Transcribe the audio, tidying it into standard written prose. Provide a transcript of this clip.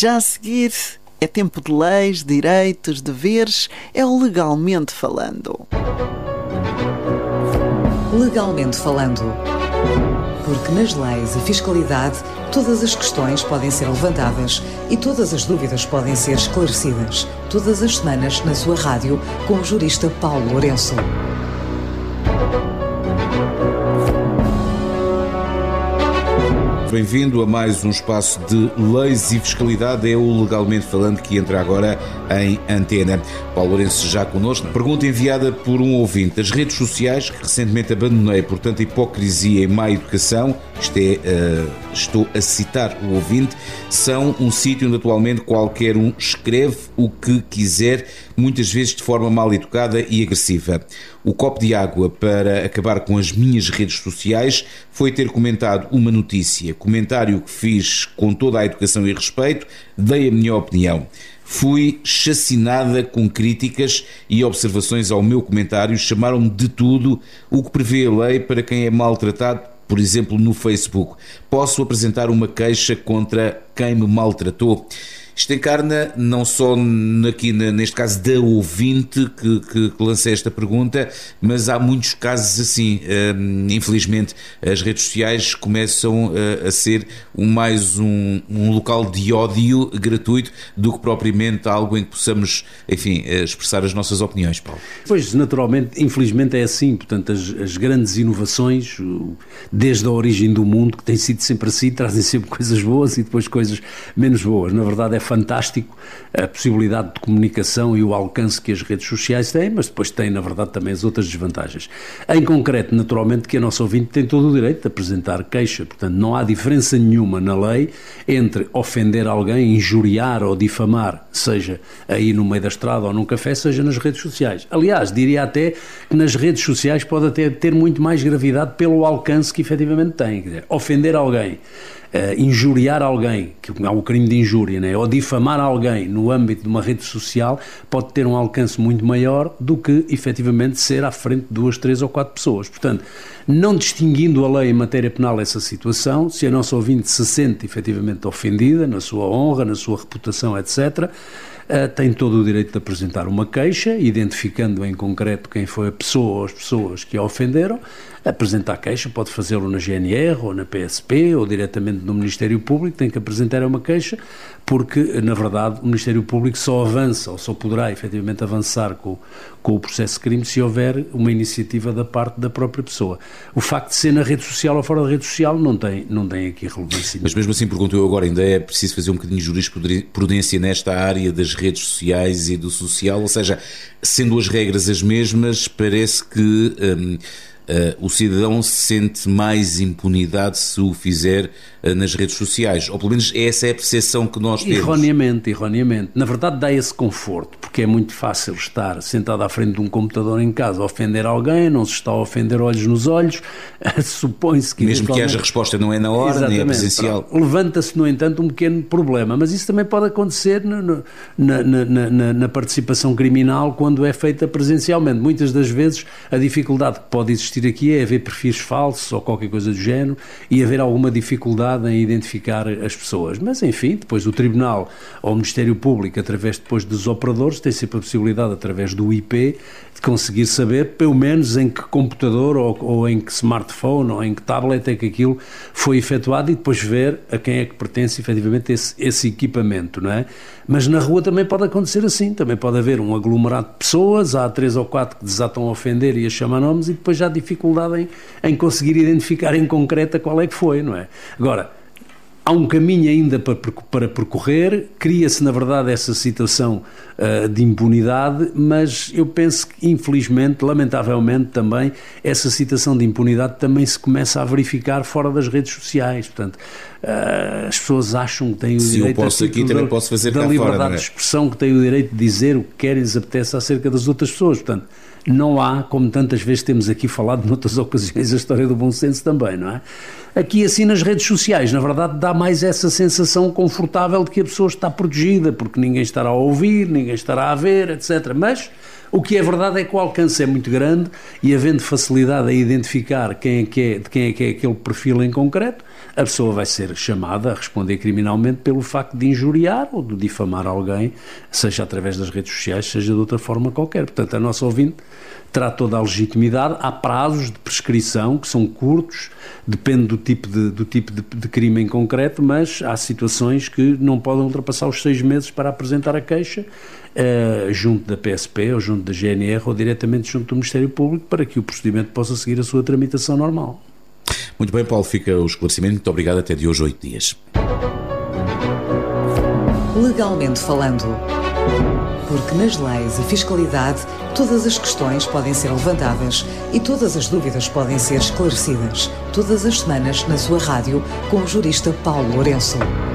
Já a seguir é tempo de leis, direitos, deveres, é o Legalmente Falando. Legalmente Falando. Porque nas leis e fiscalidade todas as questões podem ser levantadas e todas as dúvidas podem ser esclarecidas. Todas as semanas na sua rádio com o jurista Paulo Lourenço. Bem-vindo a mais um espaço de leis e fiscalidade, é o Legalmente Falando que entra agora em antena. Paulo Lourenço já connosco. Pergunta enviada por um ouvinte. As redes sociais, que recentemente abandonei por tanta hipocrisia e má educação, estou a citar o ouvinte, são um sítio onde atualmente qualquer um escreve o que quiser, muitas vezes de forma mal educada e agressiva. O copo de água para acabar com as minhas redes sociais foi ter comentado uma notícia, comentário que fiz com toda a educação e respeito, dei a minha opinião. Fui chacinada com críticas e observações ao meu comentário, chamaram-me de tudo o que prevê a lei para quem é maltratado, por exemplo, no Facebook. Posso apresentar uma queixa contra quem me maltratou? Isto encarna não só aqui neste caso da ouvinte que lança esta pergunta, mas há muitos casos assim. Infelizmente as redes sociais começam a ser mais um local de ódio gratuito do que propriamente algo em que possamos, enfim, expressar as nossas opiniões, Paulo. Pois, naturalmente, infelizmente é assim. Portanto, as grandes inovações, desde a origem do mundo, que tem sido sempre assim, trazem sempre coisas boas e depois coisas menos boas. Na verdade é fantástico a possibilidade de comunicação e o alcance que as redes sociais têm, mas depois tem, na verdade, também as outras desvantagens. Em concreto, naturalmente, que a nossa ouvinte tem todo o direito de apresentar queixa, portanto, não há diferença nenhuma na lei entre ofender alguém, injuriar ou difamar, seja aí no meio da estrada ou num café, seja nas redes sociais. Aliás, diria até que nas redes sociais pode até ter muito mais gravidade pelo alcance que efetivamente tem. Quer dizer, ofender alguém, injuriar alguém, que há um crime de injúria, né? Ou difamar alguém no âmbito de uma rede social pode ter um alcance muito maior do que efetivamente ser à frente de 2, 3 ou 4 pessoas. Portanto, não distinguindo a lei em matéria penal essa situação, se a nossa ouvinte se sente efetivamente ofendida na sua honra, na sua reputação, etc., tem todo o direito de apresentar uma queixa, identificando em concreto quem foi a pessoa ou as pessoas que a ofenderam, apresentar a queixa, pode fazê-lo na GNR ou na PSP ou diretamente no Ministério Público, tem que apresentar uma queixa, porque, na verdade, o Ministério Público só avança ou só poderá efetivamente avançar com o processo de crime se houver uma iniciativa da parte da própria pessoa. O facto de ser na rede social ou fora da rede social não tem aqui relevância. Mas mesmo assim, pergunto eu agora, ainda é preciso fazer um bocadinho de jurisprudência nesta área das redes sociais e do social, ou seja, sendo as regras as mesmas, parece que o cidadão sente mais impunidade se o fizer nas redes sociais, ou pelo menos essa é a percepção que nós temos. Erroneamente. Na verdade dá esse conforto, porque é muito fácil estar sentado à frente de um computador em casa a ofender alguém, não se está a ofender olhos nos olhos, supõe-se que... Mesmo que haja resposta não é na hora, exatamente, nem é presencial. Pronto. Levanta-se, no entanto, um pequeno problema, mas isso também pode acontecer na participação criminal quando é feita presencialmente. Muitas das vezes a dificuldade que pode existir aqui é haver perfis falsos ou qualquer coisa do género e haver alguma dificuldade em identificar as pessoas. Mas, enfim, depois o Tribunal ou o Ministério Público, através depois dos operadores, tem sempre a possibilidade, através do IP, de conseguir saber, pelo menos, em que computador ou em que smartphone ou em que tablet é que aquilo foi efetuado e depois ver a quem é que pertence, efetivamente, esse equipamento, não é? Mas na rua também pode acontecer assim, também pode haver um aglomerado de pessoas, há 3 ou 4 que desatam a ofender e a chamar nomes e depois já há dificuldade em conseguir identificar em concreto qual é que foi, não é? Agora, há um caminho ainda para percorrer, cria-se na verdade essa situação de impunidade, mas eu penso que infelizmente, lamentavelmente também, essa situação de impunidade também se começa a verificar fora das redes sociais, portanto as pessoas acham que têm o direito... Se eu posso aqui, também posso fazer cá fora, da liberdade de expressão, que têm o direito de dizer o que querem, lhes apetece acerca das outras pessoas, portanto não há, como tantas vezes temos aqui falado noutras ocasiões, a história do bom senso também, não é? Aqui assim nas redes sociais, na verdade dá mais essa sensação confortável de que a pessoa está protegida, porque ninguém estará a ouvir, ninguém estará a ver, etc. Mas O que é verdade é que o alcance é muito grande e, havendo facilidade a identificar de quem é aquele perfil em concreto, a pessoa vai ser chamada a responder criminalmente pelo facto de injuriar ou de difamar alguém, seja através das redes sociais, seja de outra forma qualquer. Portanto, a nossa ouvinte terá toda a legitimidade. Há prazos de prescrição que são curtos, depende do tipo de crime em concreto, mas há situações que não podem ultrapassar os 6 meses para apresentar a queixa junto da PSP ou junto da GNR ou diretamente junto do Ministério Público, para que o procedimento possa seguir a sua tramitação normal. Muito bem, Paulo, fica o esclarecimento. Muito obrigado. Até de hoje, 8 dias. Legalmente falando. Porque nas leis e fiscalidade todas as questões podem ser levantadas e todas as dúvidas podem ser esclarecidas. Todas as semanas na sua rádio com o jurista Paulo Lourenço.